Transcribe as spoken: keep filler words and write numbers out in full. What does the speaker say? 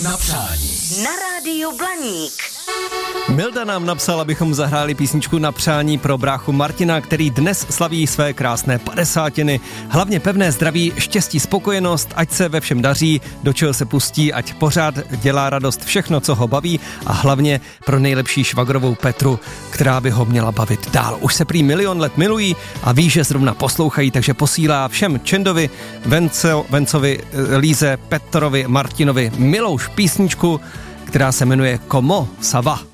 Na přání. Na rádiu Blaník. Milda nám napsal, abychom zahráli písničku Na přání pro bráchu Martina, který dnes slaví své krásné padesátiny. Hlavně pevné zdraví, štěstí, spokojenost, ať se ve všem daří, do čeho se pustí, ať pořád dělá radost všechno, co ho baví a hlavně pro nejlepší švagrovou Petru, která by ho měla bavit dál. Už se prý milion let milují a ví, že zrovna poslouchají, takže posílá všem Čendovi, Venco, Vencovi, Líze, Petrovi, Martinovi milou písničku, která se jmenuje Como ça va.